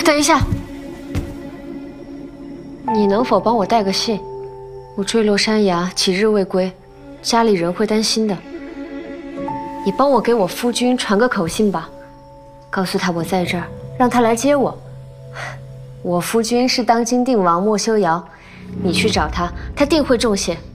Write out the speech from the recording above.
等一下，你能否帮我带个信？我坠落山崖，几日未归，家里人会担心的。你帮我给我夫君传个口信吧，告诉他我在这儿，让他来接我。我夫君是当今定王莫修瑶，你去找他，他定会重谢。